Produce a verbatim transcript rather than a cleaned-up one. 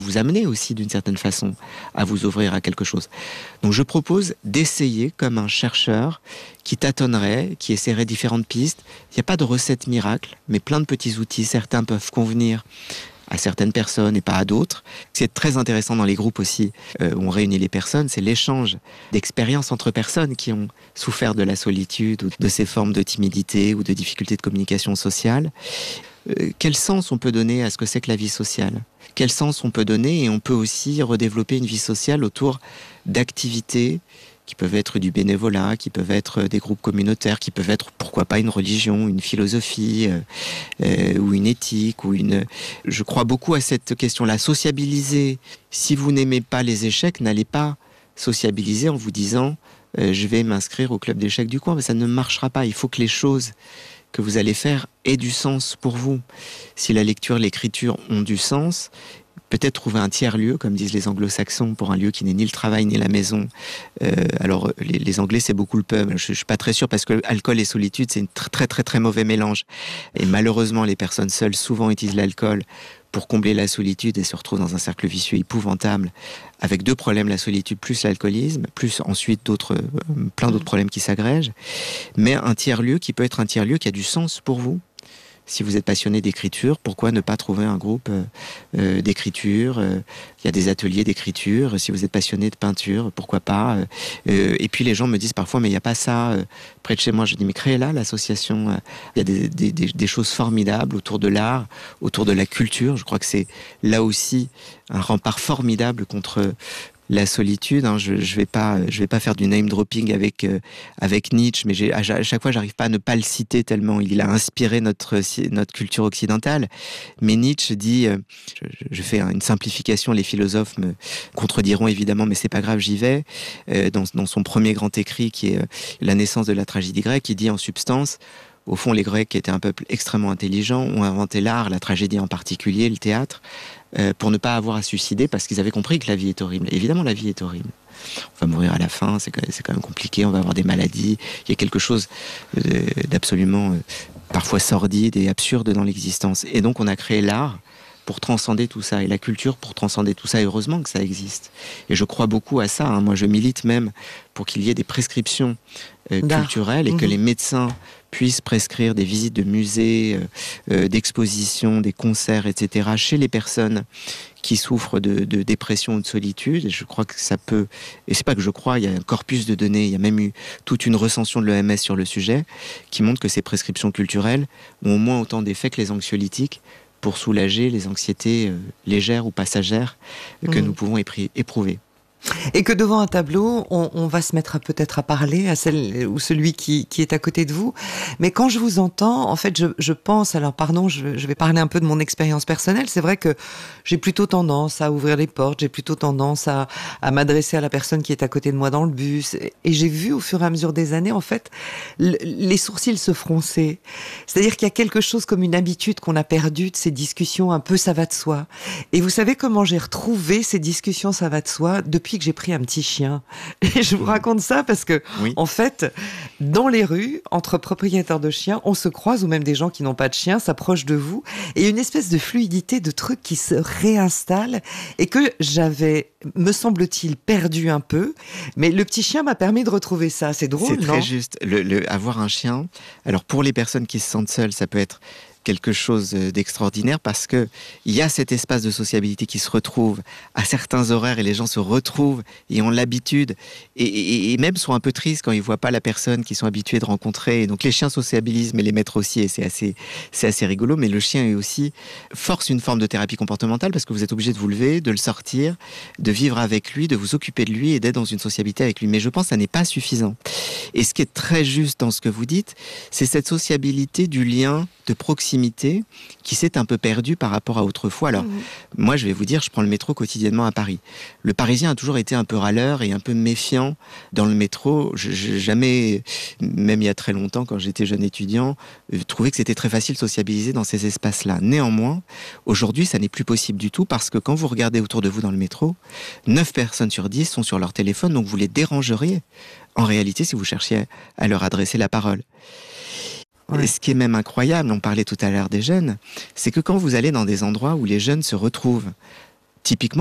vous amener aussi d'une certaine façon à vous ouvrir à quelque chose. Donc je propose d'essayer comme un chercheur qui tâtonnerait, qui essaierait différentes pistes. Il n'y a pas de recette miracle, mais plein de petits outils. Certains peuvent convenir à certaines personnes et pas à d'autres. Ce qui est très intéressant dans les groupes aussi, euh, où on réunit les personnes, c'est l'échange d'expériences entre personnes qui ont souffert de la solitude ou de ces formes de timidité ou de difficultés de communication sociale. Euh, quel sens on peut donner à ce que c'est que la vie sociale ? Quel sens on peut donner ? Et on peut aussi redévelopper une vie sociale autour d'activités qui peuvent être du bénévolat, qui peuvent être des groupes communautaires, qui peuvent être, pourquoi pas, une religion, une philosophie, euh, euh, ou une éthique, ou une... Je crois beaucoup à cette question-là. Sociabiliser. Si vous n'aimez pas les échecs, n'allez pas sociabiliser en vous disant euh, « je vais m'inscrire au club d'échecs du coin ». Mais ça ne marchera pas. Il faut que les choses que vous allez faire aient du sens pour vous. Si la lecture, l'écriture ont du sens, peut-être trouver un tiers-lieu, comme disent les anglo-saxons, pour un lieu qui n'est ni le travail ni la maison. Euh, alors, les, les Anglais, c'est beaucoup le pub. Je ne suis pas très sûr, parce que alcool et solitude, c'est un très, très, très, très mauvais mélange. Et malheureusement, les personnes seules souvent utilisent l'alcool pour combler la solitude et se retrouvent dans un cercle vicieux épouvantable, avec deux problèmes, la solitude plus l'alcoolisme, plus ensuite d'autres, euh, plein d'autres problèmes qui s'agrègent. Mais un tiers-lieu qui peut être un tiers-lieu qui a du sens pour vous. Si vous êtes passionné d'écriture, pourquoi ne pas trouver un groupe euh, d'écriture ? euh, Il y a des ateliers d'écriture. Si vous êtes passionné de peinture, pourquoi pas euh, euh, Et puis les gens me disent parfois, mais il n'y a pas ça euh, près de chez moi. Je dis, mais créez-la, l'association. Euh, il y a des, des, des, des choses formidables autour de l'art, autour de la culture. Je crois que c'est là aussi un rempart formidable contre la solitude. Hein. Je, je vais pas, je vais pas faire du name dropping avec euh, avec Nietzsche, mais j'ai, à, à chaque fois, j'arrive pas à ne pas le citer tellement il a inspiré notre notre culture occidentale. Mais Nietzsche dit, euh, je, je fais une simplification, les philosophes me contrediront évidemment, mais c'est pas grave, j'y vais. Euh, dans, dans son premier grand écrit, qui est euh, La naissance de la tragédie grecque, il dit en substance, au fond, les Grecs, qui étaient un peuple extrêmement intelligent, ont inventé l'art, la tragédie en particulier, le théâtre, euh, pour ne pas avoir à suicider, parce qu'ils avaient compris que la vie est horrible. Évidemment, la vie est horrible. On va mourir à la fin, c'est quand même, c'est quand même compliqué, on va avoir des maladies. Il y a quelque chose euh, d'absolument euh, parfois sordide et absurde dans l'existence. Et donc, on a créé l'art pour transcender tout ça, et la culture pour transcender tout ça. Et heureusement que ça existe. Et je crois beaucoup à ça. Hein. Moi, je milite même pour qu'il y ait des prescriptions euh, culturelles et mmh. que les médecins puissent prescrire des visites de musées, euh, euh, d'expositions, des concerts, et cetera chez les personnes qui souffrent de, de dépression ou de solitude. Et je crois que ça peut... Et c'est pas que je crois, il y a un corpus de données, il y a même eu toute une recension de l'O M S sur le sujet, qui montre que ces prescriptions culturelles ont au moins autant d'effets que les anxiolytiques pour soulager les anxiétés euh, légères ou passagères que mmh. nous pouvons épr- éprouver. Et que devant un tableau, on, on va se mettre à, peut-être à parler à celle ou celui qui, qui est à côté de vous. Mais quand je vous entends, en fait, je, je pense, alors pardon, je, je vais parler un peu de mon expérience personnelle. C'est vrai que j'ai plutôt tendance à ouvrir les portes, j'ai plutôt tendance à, à m'adresser à la personne qui est à côté de moi dans le bus. Et j'ai vu au fur et à mesure des années, en fait, le, les sourcils se froncer. C'est-à-dire qu'il y a quelque chose comme une habitude qu'on a perdue de ces discussions un peu ça va de soi. Et vous savez comment j'ai retrouvé ces discussions ça va de soi depuis que j'ai pris un petit chien. Et je vous raconte ça parce que, oui. en fait, dans les rues, entre propriétaires de chiens, on se croise, ou même des gens qui n'ont pas de chien s'approchent de vous, et une espèce de fluidité, de trucs qui se réinstalle, et que j'avais, me semble-t-il, perdu un peu, mais le petit chien m'a permis de retrouver ça. C'est drôle, c'est non ? C'est très juste. Le, le, avoir un chien, alors pour les personnes qui se sentent seules, ça peut être quelque chose d'extraordinaire parce que il y a cet espace de sociabilité qui se retrouve à certains horaires et les gens se retrouvent et ont l'habitude et, et, et même sont un peu tristes quand ils voient pas la personne qu'ils sont habitués de rencontrer. Et donc les chiens sociabilisent, mais les maîtres aussi, et c'est assez, c'est assez rigolo. Mais le chien est aussi force une forme de thérapie comportementale parce que vous êtes obligé de vous lever, de le sortir, de vivre avec lui, de vous occuper de lui et d'être dans une sociabilité avec lui. Mais je pense que ça n'est pas suffisant. Et ce qui est très juste dans ce que vous dites, c'est cette sociabilité du lien de proximité qui s'est un peu perdu par rapport à autrefois. Alors, mmh. moi, je vais vous dire, je prends le métro quotidiennement à Paris. Le Parisien a toujours été un peu râleur et un peu méfiant dans le métro. Je n'ai jamais, même il y a très longtemps, quand j'étais jeune étudiant, trouvé que c'était très facile de sociabiliser dans ces espaces-là. Néanmoins, aujourd'hui, ça n'est plus possible du tout parce que quand vous regardez autour de vous dans le métro, neuf personnes sur dix sont sur leur téléphone, donc vous les dérangeriez en réalité si vous cherchiez à leur adresser la parole. Ouais. Ce qui est même incroyable, on parlait tout à l'heure des jeunes, c'est que quand vous allez dans des endroits où les jeunes se retrouvent typiquement,